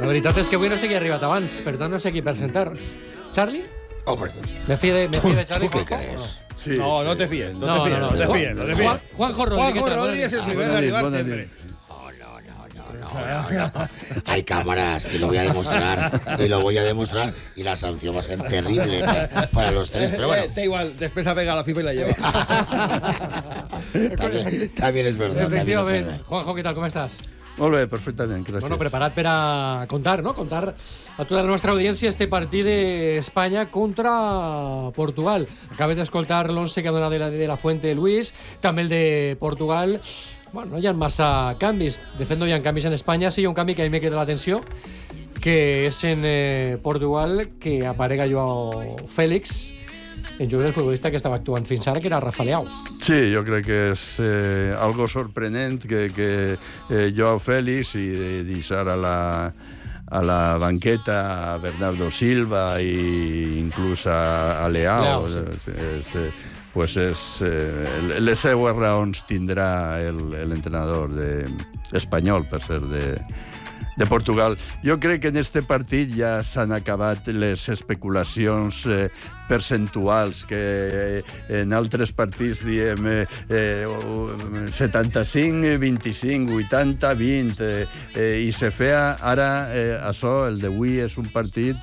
La veritat és que avui no sé qui ha arribat abans, per tant no sé qui presentar. Charlie? Hombre, Me fío de Charlie. ¿tú qué Juanjo, crees? ¿o no? Sí, No, no te fíes, no te fíes. Juanjo Rodríguez. Juanjo Rodríguez es el primero en arribar siempre. No. Hay cámaras y lo voy a demostrar. Y la sanción va a ser terrible para los tres. Pero bueno, Da igual, después la pega a la FIFA y la lleva. también es verdad. Efectivament. Juanjo, què tal, com estàs? Molt bé, perfectament, gràcies. Bueno, preparat per a contar, ¿no? Contar a tota la nostra audiència este partit d'Espanya contra Portugal. Acabes d'escoltar l'11 que ha donat de la Fuente Luis, també el de Portugal. Bueno, no hi ha massa canvis. De fet, no hi ha canvis en Espanya. Sí, hi ha un canvi que a mi m'ha cridat l'atenció, que és en Portugal, que aparega Joao Félix, en lloc del futbolista que estava actuant fins ara, que era Rafa Leao. Sí, jo crec que és algo sorprenent que Joao Félix i deixar a la banqueta a Bernardo Silva i inclús a Leao. Pues les seues raons tindrà l'entrenador espanyol, per ser de Portugal. Jo crec que en este partit ja s'han acabat les especulacions percentuals que en altres partits diem 75, 25, 80, 20 i se feia ara això, el d'avui és un partit